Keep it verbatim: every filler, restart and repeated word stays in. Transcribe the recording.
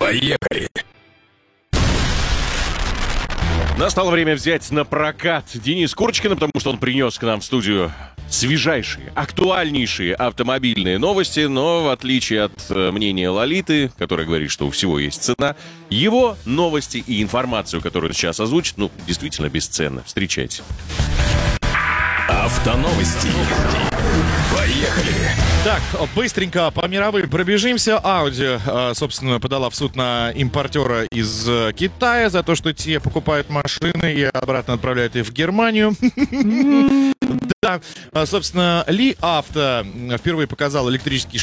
Поехали! Настало время взять на прокат Дениса Курочкина, потому что он принес к нам в студию свежайшие, актуальнейшие автомобильные новости, но в отличие от э, мнения Лолиты, которая говорит, что у всего есть цена, его новости и информацию, которую он сейчас озвучит, ну, действительно бесценны. Встречайте. Автоновости. Поехали! Так, быстренько по мировым пробежимся. Audi, э, собственно, подала в суд на импортера из э, Китая за то, что те покупают машины и обратно отправляют их в Германию. Да, собственно, Ли Авто впервые показал электрический